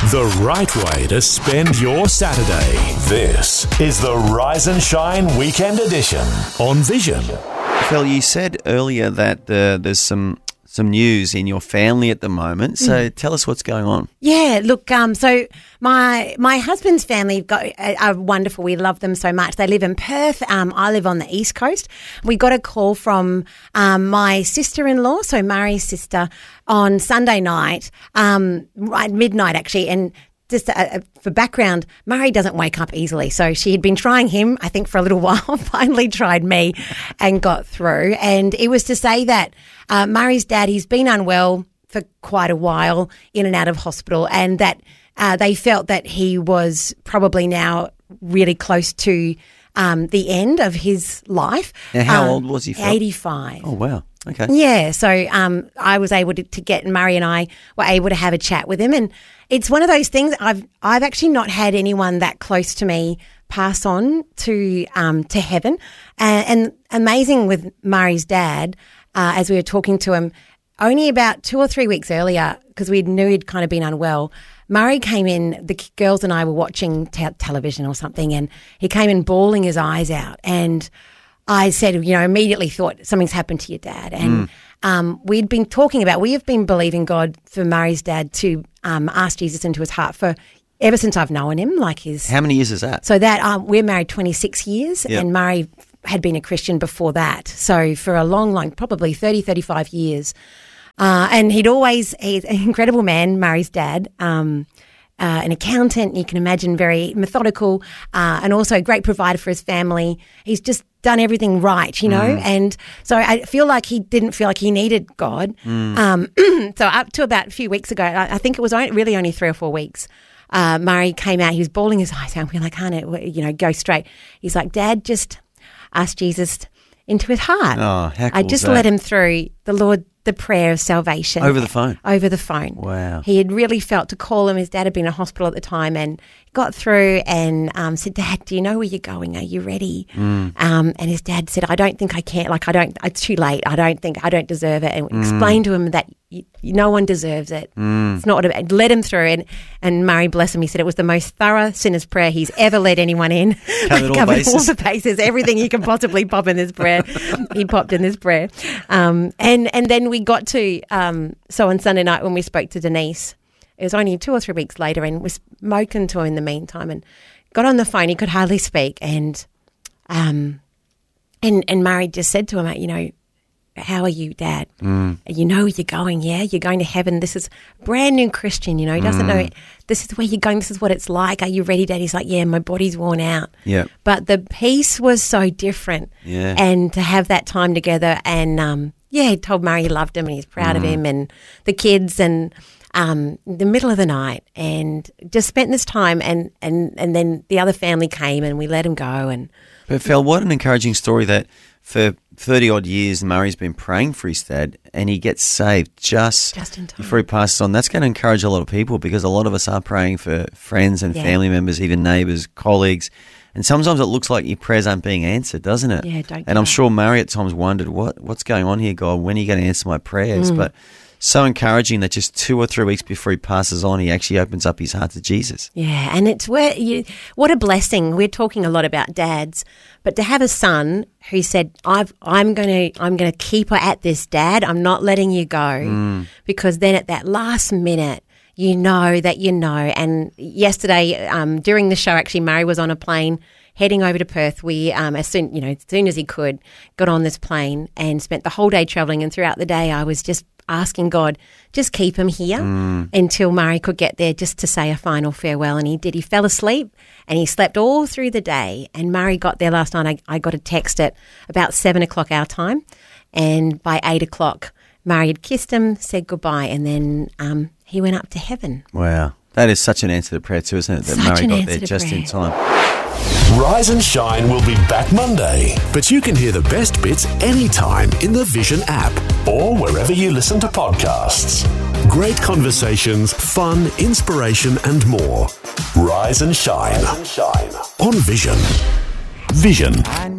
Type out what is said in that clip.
The right way to spend your Saturday. This is the Rise and Shine Weekend Edition on Vision. Phil, you said earlier that there's some news in your family at the moment. So tell us what's going on. Yeah, look, so my husband's family are wonderful. We love them so much. They live in Perth. I live on the East Coast. We got a call from my sister-in-law, so Murray's sister, on Sunday night, right midnight actually, and just for background, Murray doesn't wake up easily. So she had been trying him, I think, for a little while, finally tried me and got through. And it was to say that Murray's dad, he's been unwell for quite a while, in and out of hospital, and that they felt that he was probably now really close to the end of his life. Now, how old was he, Phil? 85. Oh, wow. Okay. Yeah, so I was able to get Murray and I were able to have a chat with him, and it's one of those things. I've actually not had anyone that close to me pass on to heaven, and amazing with Murray's dad. As we were talking to him, only about 2 or 3 weeks earlier, because we knew he'd kind of been unwell, Murray came in. The girls and I were watching television or something, and he came in bawling his eyes out, and I said, immediately thought something's happened to your dad. And we'd been talking about, we have been believing God for Murray's dad to ask Jesus into his heart for ever since I've known him. How many years is that? So that we're married 26 years, and Murray had been a Christian before that. So for a long, probably 30, 35 years. And he's an incredible man, Murray's dad. An accountant, you can imagine, very methodical, and also a great provider for his family. He's just done everything right, and so I feel like he didn't feel like he needed God. So up to about a few weeks ago, I think it was really only 3 or 4 weeks, Murray came out, he was bawling his eyes out. We're like, honey, go straight. He's like, Dad, just ask Jesus into his heart. Oh, how cool I just is that? led him through the prayer of salvation. Over the phone? Over the phone. Wow. He had really felt to call him. His dad had been in hospital at the time and got through and said, Dad, do you know where you're going? Are you ready? And his dad said, I don't think I can. It's too late. I don't deserve it. And explained to him that no one deserves it. It's not what led him through. And Murray, bless him, he said it was the most thorough sinner's prayer he's ever led anyone in. Covered all the bases. Everything you can possibly pop in this prayer, he popped in this prayer. And then we got to, so on Sunday night when we spoke to Denise, it was only 2 or 3 weeks later, and was spoken to him in the meantime and got on the phone. He could hardly speak. And Murray just said to him, how are you, Dad? You know where you're going, yeah? You're going to heaven. This is a brand new Christian, he doesn't know this is where you're going. This is what it's like. Are you ready, Dad? He's like, yeah, my body's worn out. Yeah. But the peace was so different. Yeah. And to have that time together and, he told Murray he loved him and he's proud of him and the kids and the middle of the night and just spent this time and then the other family came and we let him go. But Phil, what an encouraging story that for 30-odd years Murray's been praying for his dad and he gets saved just in time before he passes on. That's going to encourage a lot of people because a lot of us are praying for friends and family members, even neighbours, colleagues. And sometimes it looks like your prayers aren't being answered, doesn't it? Yeah, don't. And I'm sure Murray at times wondered, what's going on here, God? When are you going to answer my prayers? But so encouraging that just 2 or 3 weeks before he passes on, he actually opens up his heart to Jesus. Yeah, and it's what a blessing. We're talking a lot about dads, but to have a son who said, "I'm going to keep her at this, Dad. I'm not letting you go," because then at that last minute, you know that you know. And yesterday, during the show, actually, Murray was on a plane heading over to Perth. We, as soon as he could, got on this plane and spent the whole day travelling. And throughout the day, I was just asking God, just keep him here until Murray could get there just to say a final farewell. And he did. He fell asleep and he slept all through the day. And Murray got there last night. I got a text at about 7 o'clock our time. And by 8 o'clock, Murray had kissed him, said goodbye, and then he went up to heaven. Wow. That is such an answer to prayer too, isn't it? That Murray got there just in time. Rise and Shine will be back Monday, but you can hear the best bits anytime in the Vision app or wherever you listen to podcasts. Great conversations, fun, inspiration and more. Rise and Shine on Vision. Vision.